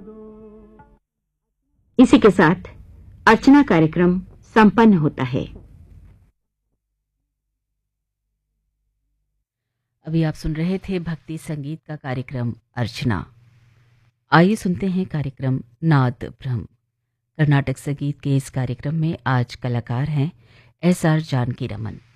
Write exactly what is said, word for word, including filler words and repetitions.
इसी के साथ अर्चना कार्यक्रम संपन्न होता है। अभी आप सुन रहे थे भक्ति संगीत का कार्यक्रम अर्चना। आइए सुनते हैं कार्यक्रम नाद ब्रह्म। कर्नाटक संगीत के इस कार्यक्रम में आज कलाकार हैं एस आर जानकी रमन।